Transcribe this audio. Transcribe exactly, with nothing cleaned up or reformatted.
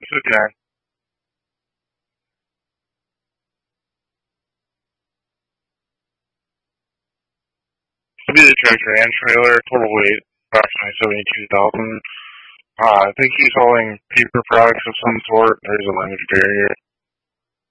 Okay. To be the tractor and trailer, total weight approximately seventy-two thousand. Uh, I think he's hauling paper products of some sort. There's a language barrier.